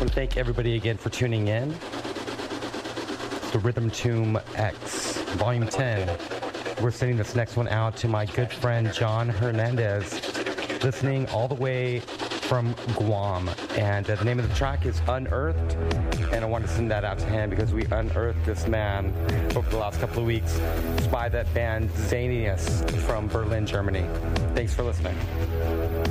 want to thank everybody again for tuning in. The Rhythm Tomb X, Volume 10. We're sending this next one out to my good friend John Hernandez, listening all the way from Guam. And the name of the track is Unearthed. And I want to send that out to him because we unearthed this man over the last couple of weeks. It's by that band Zanius from Berlin, Germany. Thanks for listening.